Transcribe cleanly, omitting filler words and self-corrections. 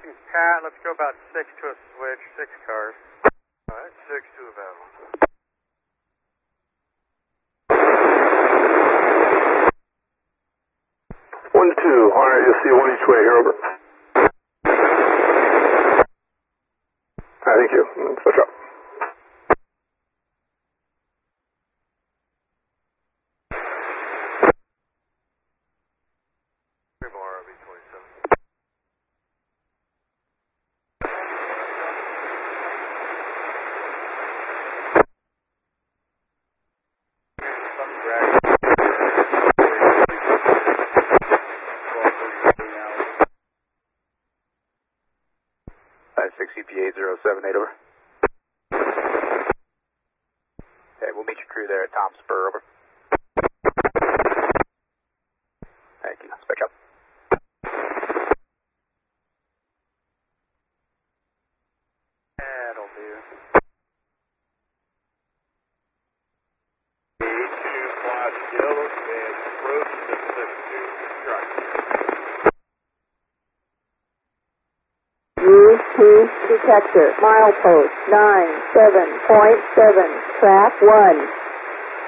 Pat, let's go about 6 to a switch, 6 cars. Alright, 6 to a battle. One to two. Alright, you'll see one each way here, over. Alright, thank you. Switch up. CPA 078, over. Okay, we'll meet your crew there at Tom Spur, over. Thank you. Spec up. That'll do. E2 flash yellow and approach the 6-2 truck. U2 detector, milepost 97.7, track 1.